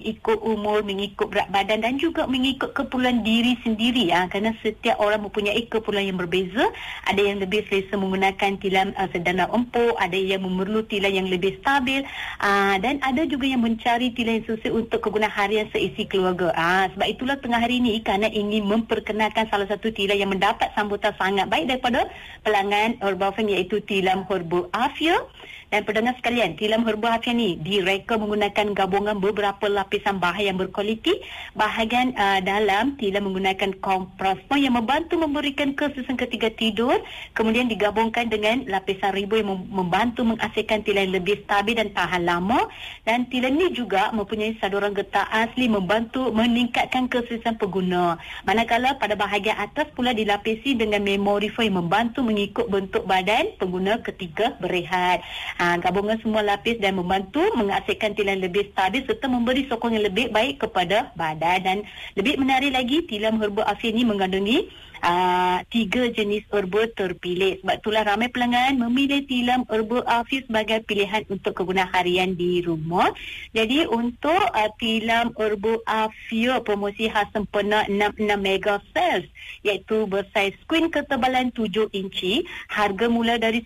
ikut umur, mengikut berat badan dan juga mengikut keperluan diri sendiri kerana setiap orang mempunyai keperluan yang berbeza. Ada yang lebih selesa menggunakan tilam sedang empuk, ada yang memerlukan tilam yang lebih stabil, dan ada juga yang mencari tilam yang sesuai untuk kegunaan harian seisi keluarga. Sebab itulah tengah hari ini kerana ingin memperkenalkan salah satu tilam yang mendapat sambutan sangat baik daripada pelanggan Herbal Farm, iaitu tilam Herbal Afia. Dan pendengar sekalian, tilam Herbal Afia ni direka menggunakan gabungan beberapa lapisan bahan yang berkualiti. Bahagian dalam tilam menggunakan kompresor yang membantu memberikan kesesan ketika tidur, kemudian digabungkan dengan lapisan ribu yang membantu menghasilkan tilam yang lebih stabil dan tahan lama. Dan tilam ni juga mempunyai saluran getah asli membantu meningkatkan kesesan pengguna. Manakala pada bahagian atas pula dilapisi dengan memori foam yang membantu mengikut bentuk badan pengguna ketika berehat. Gabungan semua lapis dan membantu menghasilkan tilam lebih stabil serta memberi sokong yang lebih baik kepada badan. Dan lebih menarik lagi, tilam Herbal Afia ini mengandungi 3 jenis herba terpilih. Sebab itulah ramai pelanggan memilih tilam Herbal Afia sebagai pilihan untuk kegunaan harian di rumah. Jadi untuk tilam Herbal Afia promosi khas sempena 66 megacell, iaitu bersaiz screen ketebalan 7 inci, harga mula dari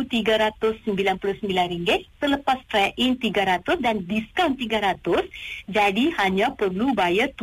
RM1,399 selepas trade-in 300 dan diskaun 300. Jadi hanya perlu bayar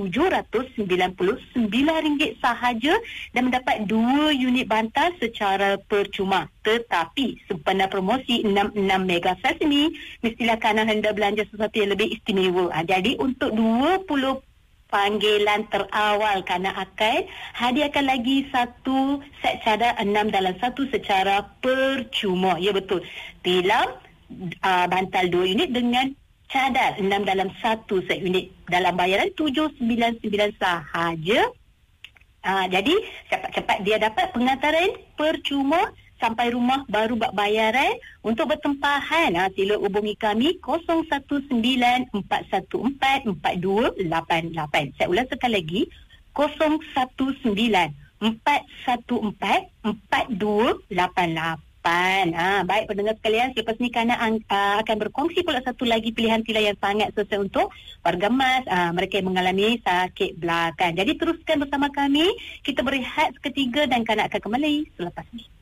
RM799 sahaja dan mendapat 2 unit bantal secara percuma. Tetapi sempena promosi 66 megacell ini, mestilah kanan anda belanja sesuatu yang lebih istimewa. Jadi untuk 20 panggilan terawal kanak akan hadiahkan lagi satu set cadar 6 dalam 1 secara percuma. Ya betul. Tilam bantal 2 unit dengan cadar 6 dalam 1 set unit dalam bayaran RM799 sahaja. Jadi cepat-cepat dia dapat pengantaran percuma sampai rumah baru buat bayaran. Untuk bertempahan, sila hubungi kami 0194144288. Saya ulang sekali lagi, 0194144288. Baik pendengar sekalian, selepas ni Kana akan berkongsi pula satu lagi pilihan tilam yang sangat sesuai untuk warga emas, mereka yang mengalami sakit belakang. Jadi teruskan bersama kami, kita berehat seketika dan Kana akan kembali selepas ni.